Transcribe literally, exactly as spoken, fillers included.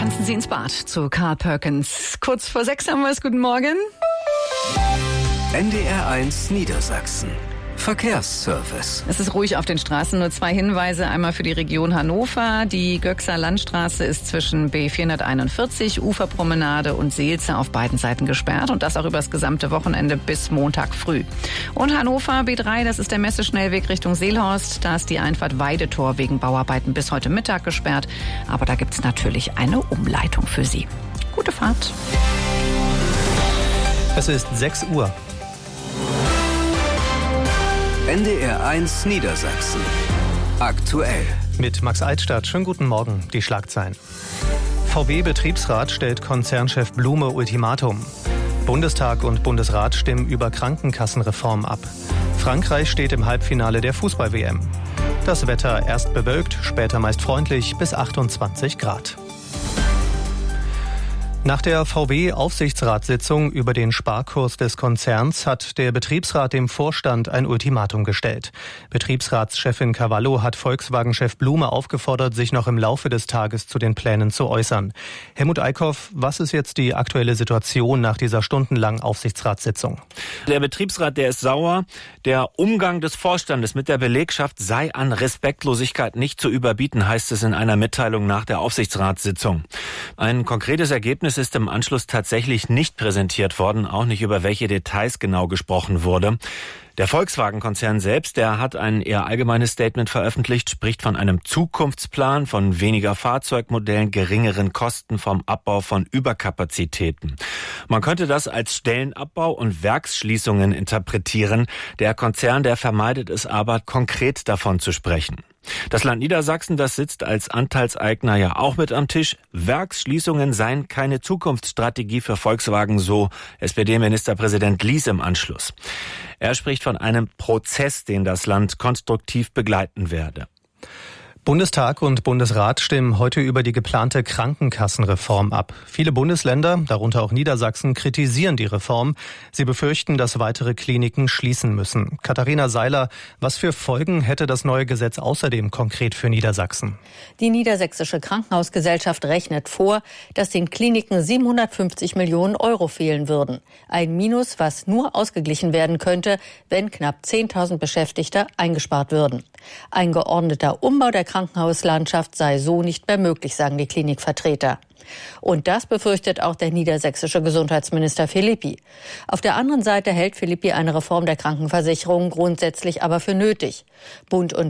tanzen Sie ins Bad zu Carl Perkins. Kurz vor sechs haben wir es. Guten Morgen. N D R eins Niedersachsen. Verkehrsservice. Es ist ruhig auf den Straßen. Nur zwei Hinweise. Einmal für die Region Hannover. Die Göxer Landstraße ist zwischen B vierhunderteinundvierzig, Uferpromenade und Seelze auf beiden Seiten gesperrt. Und das auch über das gesamte Wochenende bis Montag früh. Und Hannover B drei, das ist der Messeschnellweg Richtung Seelhorst. Da ist die Einfahrt Weidetor wegen Bauarbeiten bis heute Mittag gesperrt. Aber da gibt es natürlich eine Umleitung für Sie. Gute Fahrt. Es ist sechs Uhr. N D R eins Niedersachsen. Aktuell. Mit Max Altstadt. Schönen guten Morgen. Die Schlagzeilen. V W-Betriebsrat stellt Konzernchef Blume Ultimatum. Bundestag und Bundesrat stimmen über Krankenkassenreform ab. Frankreich steht im Halbfinale der Fußball-W M. Das Wetter erst bewölkt, später meist freundlich bis achtundzwanzig Grad. Nach der V W-Aufsichtsratssitzung über den Sparkurs des Konzerns hat der Betriebsrat dem Vorstand ein Ultimatum gestellt. Betriebsratschefin Cavallo hat Volkswagen-Chef Blume aufgefordert, sich noch im Laufe des Tages zu den Plänen zu äußern. Helmut Eickhoff, was ist jetzt die aktuelle Situation nach dieser stundenlangen Aufsichtsratssitzung? Der Betriebsrat, der ist sauer. Der Umgang des Vorstandes mit der Belegschaft sei an Respektlosigkeit nicht zu überbieten, heißt es in einer Mitteilung nach der Aufsichtsratssitzung. Ein konkretes Ergebnis ist im Anschluss tatsächlich nicht präsentiert worden, auch nicht über welche Details genau gesprochen wurde. Der Volkswagen-Konzern selbst, der hat ein eher allgemeines Statement veröffentlicht, spricht von einem Zukunftsplan, von weniger Fahrzeugmodellen, geringeren Kosten, vom Abbau von Überkapazitäten. Man könnte das als Stellenabbau und Werksschließungen interpretieren. Der Konzern, der vermeidet es aber, konkret davon zu sprechen. Das Land Niedersachsen, das sitzt als Anteilseigner ja auch mit am Tisch. Werksschließungen seien keine Zukunftsstrategie für Volkswagen, so S P D-Ministerpräsident Lies im Anschluss. Er spricht von einem Prozess, den das Land konstruktiv begleiten werde. Bundestag und Bundesrat stimmen heute über die geplante Krankenkassenreform ab. Viele Bundesländer, darunter auch Niedersachsen, kritisieren die Reform. Sie befürchten, dass weitere Kliniken schließen müssen. Katharina Seiler, was für Folgen hätte das neue Gesetz außerdem konkret für Niedersachsen? Die Niedersächsische Krankenhausgesellschaft rechnet vor, dass den Kliniken siebenhundertfünfzig Millionen Euro fehlen würden. Ein Minus, was nur ausgeglichen werden könnte, wenn knapp zehntausend Beschäftigte eingespart würden. Ein geordneter Umbau der Krankenhauslandschaft sei so nicht mehr möglich, sagen die Klinikvertreter. Und das befürchtet auch der niedersächsische Gesundheitsminister Philippi. Auf der anderen Seite hält Philippi eine Reform der Krankenversicherung grundsätzlich aber für nötig. Bund und